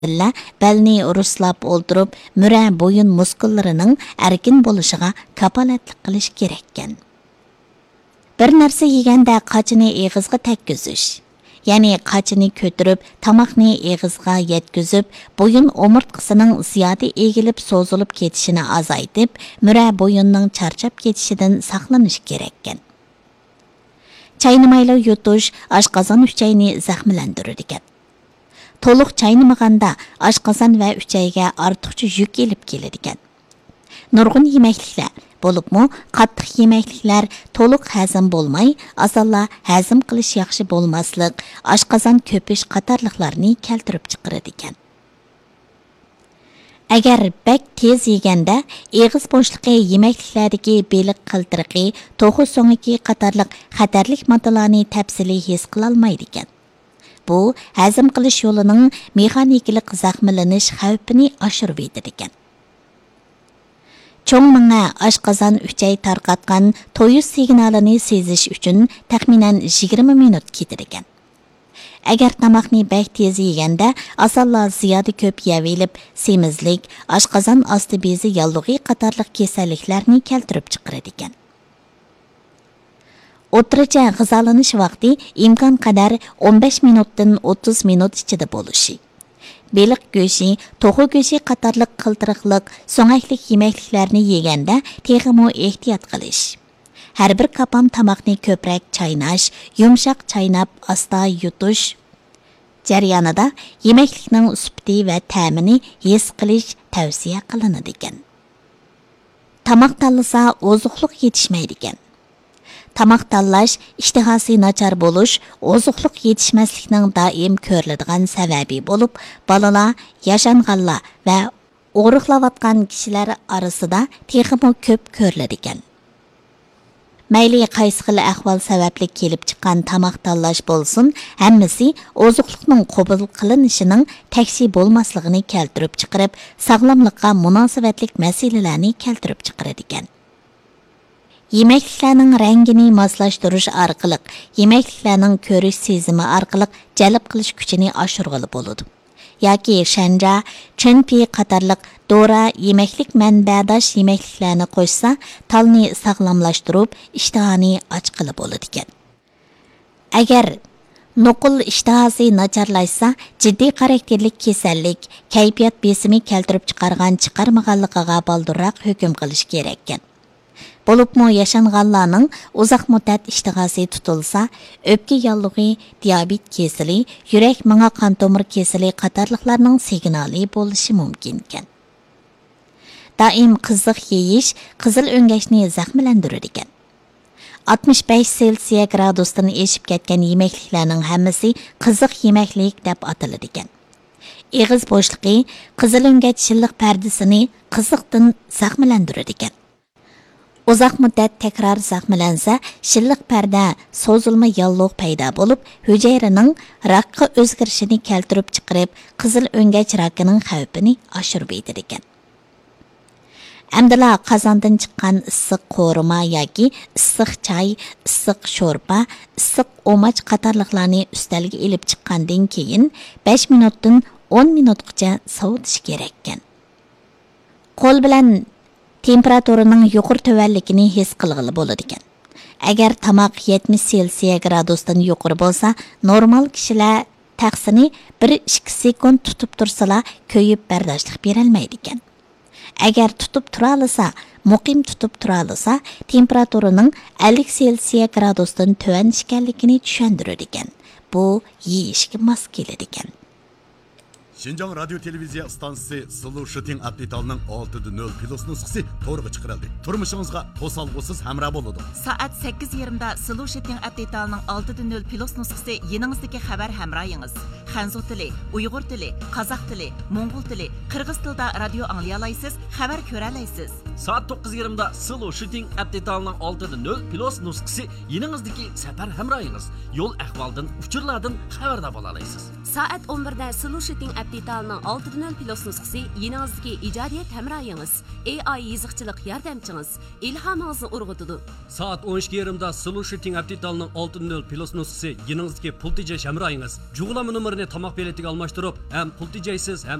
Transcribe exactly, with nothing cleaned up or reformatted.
Billa belni ruslab o'ldirib, müra bo'yin muskullarining erkin bo'lishiga kapolatlik qilish kerak ekan. Bir narsa yeganda qochini eg'izga tekkizish, ya'ni qochini ko'tarib, tomoqni eg'izga yetkazib, bo'yin o'mirtqisining ziyoda egilib, so'zilib ketishini azaytib, müra bo'yinning charchab ketishidan saqlanish kerak ekan. Çaynamayla yutish oshqozon uchayni zaxmlantirar ekan. To'liq chaynamaganda oshqozon va uchayga ortiqcha yuk elib keladi ekan. Nurg'un yemekliklar, bo'libmi qattiq yemekliklar to'liq hazm bo'lmay, asalla hazm qilish yaxshi bo'lmaslik, oshqozon ko'pish qatorliqlarni keltirib chiqaradi ekan. Agar bak tez yeganda eg'iz bo'shliqi yemekliklardagi beliq qiltiriqi, to'xu so'ngiki qatorliq xatarlik moddalarni tafsili his qila olmaydi ekan. Bu hazm qilish yo'lining mexanikalik zaxmlanish xavfini oshirib yedir ekan. Cho'ng manga oshqozon uchay tarqatgan to'yush signalini sezish uchun taxminan yigirma minut ketar ekan. Agar tomoqni bak tez yeganda asalla ziyoda ko'p yevilib, semizlik, oshqozon osti bezi yallig'i qatorliq kasalliklarni keltirib chiqaradi ekan. O'tircha g'izolanish vaqti imkon qadar o'n besh minutdan o'ttiz minut ichida bo'lishi. Beliq go'shi, to'xu go'shi qatorliq qiltiriqliq, so'ngaklik yemekliklarni yeganda texmo ehtiyot qilish. Har bir kapam tomoqni ko'proq chaynash, yumshoq chaynab asta yutish jarayonida yemeklikning sifati va ta'mini his qilish tavsiya qilinadi ekan. Tomoq tanlasa ozuqliq yetishmaydi ekan. Tomoq tanlash ishtihosi nachar bo'lish, ozuqliq yetishmaslikning doim ko'riladigan sababi bo'lib, bolalar, yashanganlar va og'riqlayotgan kishilar orasida texmo ko'p ko'riladi ekan. Mayli qaysi xil ahvol sababli kelib chiqqan tomoq tanlash bo'lsin, hammasi ozuqliqning qabul qilinishining taksi bo'lmasligini keltirib chiqarib, sog'lomlikqa munosabatlik masalalarni keltirib chiqaradi ekan. Yemekliklarning rangini moslashtirish orqali, yemekliklarning ko'rish sezimi orqali jalb qilish kuchini oshirg'ili bo'ladi. Yoki shanja, chinpi qatorliq dora yemeklik manbadosh yemekliklarni qo'shsa, talni sog'lomlashtirib, ishtihani ochqili bo'ladi ekan. Agar nuqul ishtihosi nacharlashsa, jiddiy xarakterlik kasallik, kayfiyat besimi keltirib chiqargan chiqarmaganligiga baldurroq hukm qilish kerak ekan. Bo'libmi yashanganlarning uzoq muddat ishtihosi tutilsa, o'pka yallig'i, diabet kesili, yurak manga qon tomir kesili qatorliqlarning signali bo'lishi mumkin ekan. Doim qiziq yeyish qizil o'ngachni zaxmlantirar ekan. oltmish besh selsiya gradusdan eshib ketgan yemekliklarning hammasi qiziq yemeklik deb ataladi ekan. Eg'iz bo'shliqi qizil o'ngach shilliq pardasini qiziqdan zaxmlantirar ekan. Uzoq muddat takror zaxmlansa, shilliq parda so'zilma yalloq paydo bo'lib, hujayraning raqqa o'zgarishini keltirib chiqarib, qizil o'ngach rakining xavfini oshirib yedir ekan. Amdala qozondan chiqqan issiq qo'rima yoki issiq choy, issiq sho'rpa, issiq o'mach qatorliqlarni ustalga elib chiqqandan keyin besh minutdan o'n minutgacha sovutish kerak ekan. Qo'l bilan temperaturaning yuqori tuvanligini his qilg'ili bo'ladi ekan. Agar tomoq yetmish selsiya gradusdan yuqori bo'lsa, normal kishilar taqsini bir ikki sekund tutib tursalar, ko'yib bardoshlik bera olmaydi ekan. Agar tutib tura olsa, muqim tutib tura olsa, temperaturaning ellik selsiya gradusdan tuvan ekanligini tushundirar ekan. Bu yeyishga mos keladi ekan. Şinjan Radyo Televiziya Stansiyasi Sulu Shooting Update'ning olti nol plus nusxasi to'g'ri chiqarildi. Turmushingizga to'solg'usiz hamroh bo'ladi. Soat sakkiz yarimda Sulu Shooting Update'ning olti nol plus nusxasi yeningizdagi xabar hamrohingiz. Xanzo tili, Uyg'ur tili, Qozoq tili, Mo'ng'ul tili, Qirg'iz tilida radio anglay olasiz, xabar ko'ra olasiz. Soat to'qqiz yarimda Sulu Shooting Update'ning olti nol plus nusxasi yeningizdagi safar hamrohingiz. Yo'l ahvoldan, uchurlardan xabardor bo'la olasiz. Saat o'n birda Solution Update'ning olti nol plus nusxasi yeningizdagi ijodiyat hamrohingiz, A I yiziqchilik yordamchingiz, ilhomingizni urg'utadi. Saat o'n ikki yarimda Solution Update'ning olti nol plus nusxasi yeningizdagi pul tejash hamrohingiz. Jug'lama nomerini tamoq biletiga almashtirib, ham pul tejaysiz, ham